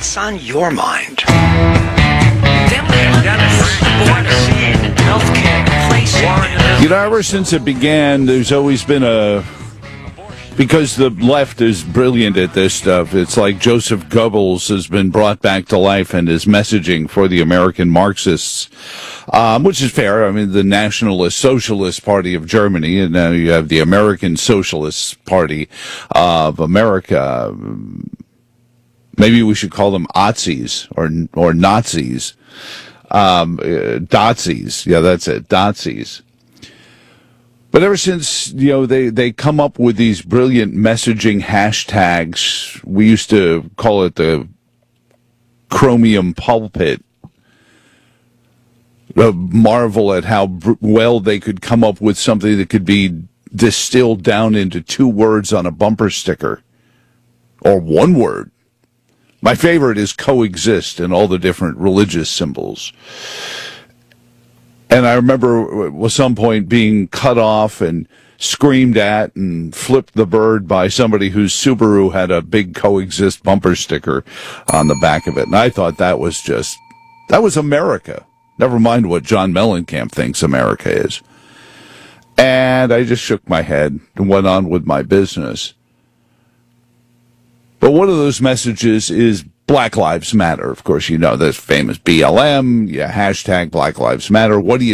What's on your mind? Ever since it began, there's always been because the left is brilliant at this stuff. It's like Joseph Goebbels has been brought back to life and his messaging for the American Marxists, which is fair. I mean, the Nationalist Socialist Party of Germany, and now you have the American Socialist Party of America. Maybe we should call them Aussies or Nazis. Dotzies. Yeah, that's it. Dotzies. But ever since, they come up with these brilliant messaging hashtags, we used to call it the chromium pulpit. Marvel at how well they could come up with something that could be distilled down into 2 words on a bumper sticker. Or 1 word. My favorite is coexist and all the different religious symbols. And I remember at some point being cut off and screamed at and flipped the bird by somebody whose Subaru had a big coexist bumper sticker on the back of it. And I thought that was America. Never mind what John Mellencamp thinks America is. And I just shook my head and went on with my business. But one of those messages is Black Lives Matter. Of course, this famous BLM, hashtag Black Lives Matter. What do you